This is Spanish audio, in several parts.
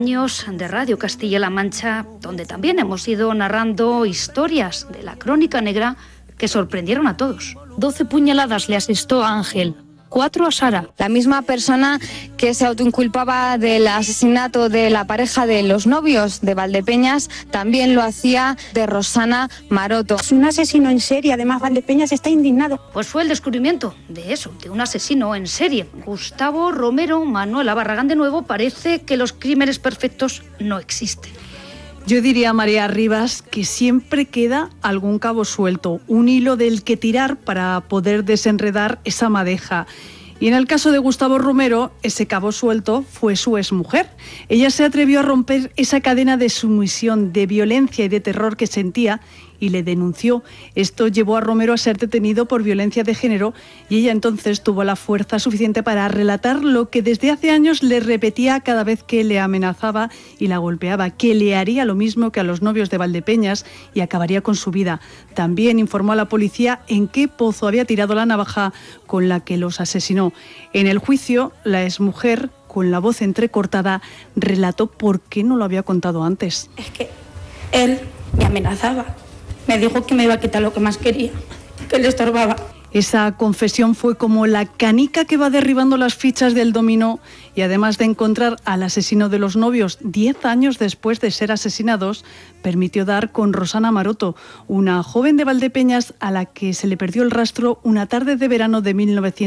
Años de Radio Castilla-La Mancha, donde también hemos ido narrando historias de la crónica negra que sorprendieron a todos. 12 puñaladas le asestó a Ángel, 4 a Sara. La misma persona que se autoinculpaba del asesinato de la pareja de los novios de Valdepeñas también lo hacía de Rosana Maroto. Es un asesino en serie, además Valdepeñas está indignado. Pues fue el descubrimiento de eso, de un asesino en serie. Gustavo Romero, Manuela Barragán de nuevo, parece que los crímenes perfectos no existen. Yo diría, María Rivas, que siempre queda algún cabo suelto, un hilo del que tirar para poder desenredar esa madeja. Y en el caso de Gustavo Romero, ese cabo suelto fue su exmujer. Ella se atrevió a romper esa cadena de sumisión, de violencia y de terror que sentía y le denunció. Esto llevó a Romero a ser detenido por violencia de género y ella entonces tuvo la fuerza suficiente para relatar lo que desde hace años le repetía cada vez que le amenazaba y la golpeaba, que le haría lo mismo que a los novios de Valdepeñas y acabaría con su vida. También informó a la policía en qué pozo había tirado la navaja con la que los asesinó. En el juicio, la exmujer, con la voz entrecortada, relató por qué no lo había contado antes. Es que él me amenazaba. Me dijo que me iba a quitar lo que más quería, que le estorbaba. Esa confesión fue como la canica que va derribando las fichas del dominó y además de encontrar al asesino de los novios 10 años después de ser asesinados, permitió dar con Rosana Maroto, una joven de Valdepeñas a la que se le perdió el rastro una tarde de verano de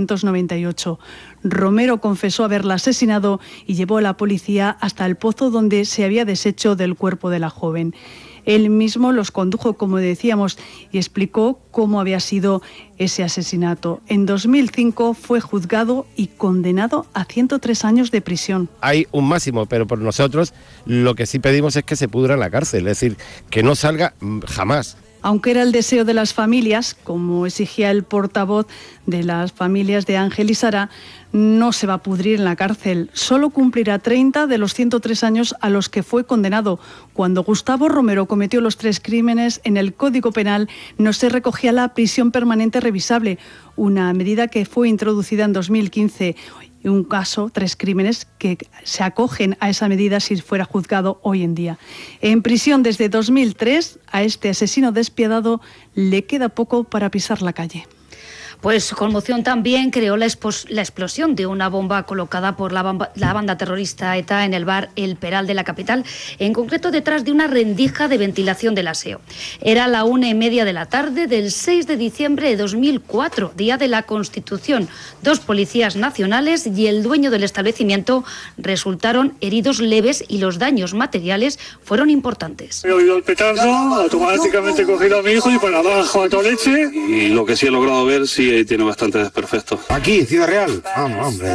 1998. Romero confesó haberla asesinado y llevó a la policía hasta el pozo donde se había deshecho del cuerpo de la joven. Él mismo los condujo, como decíamos, y explicó cómo había sido ese asesinato. En 2005 fue juzgado y condenado a 103 años de prisión. Hay un máximo, pero por nosotros lo que sí pedimos es que se pudra en la cárcel, es decir, que no salga jamás. Aunque era el deseo de las familias, como exigía el portavoz de las familias de Ángel y Sara, no se va a pudrir en la cárcel. Solo cumplirá 30 de los 103 años a los que fue condenado. Cuando Gustavo Romero cometió los 3 crímenes, en el Código Penal no se recogía la prisión permanente revisable, una medida que fue introducida en 2015. Un caso, 3 crímenes que se acogen a esa medida si fuera juzgado hoy en día. En prisión desde 2003, a este asesino despiadado le queda poco para pisar la calle. Pues conmoción también creó la explosión de una bomba colocada por la banda terrorista ETA en el bar El Peral de la capital, en concreto detrás de una rendija de ventilación del aseo. Era la 1:30 de la tarde del 6 de diciembre de 2004, día de la Constitución. 2 policías nacionales y el dueño del establecimiento resultaron heridos leves y los daños materiales fueron importantes. He oído el petardo, automáticamente he cogido a mi hijo y para abajo a toda leche. Y lo que sí he logrado ver, sí tiene bastantes desperfectos. Aquí, Ciudad Real. Vamos, hombre.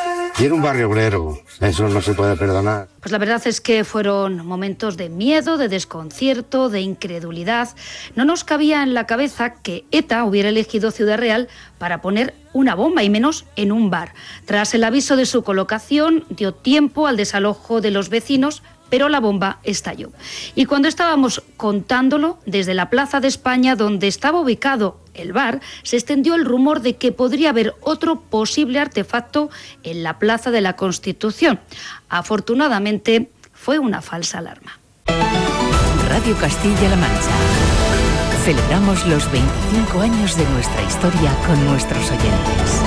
Y era un barrio obrero. Eso no se puede perdonar. Pues la verdad es que fueron momentos de miedo, de desconcierto, de incredulidad. No nos cabía en la cabeza que ETA hubiera elegido Ciudad Real para poner una bomba, y menos en un bar. Tras el aviso de su colocación, dio tiempo al desalojo de los vecinos, pero la bomba estalló. Y cuando estábamos contándolo, desde la Plaza de España, donde estaba ubicado el bar, se extendió el rumor de que podría haber otro posible artefacto en la Plaza de la Constitución. Afortunadamente, fue una falsa alarma. Radio Castilla-La Mancha. Celebramos los 25 años de nuestra historia con nuestros oyentes.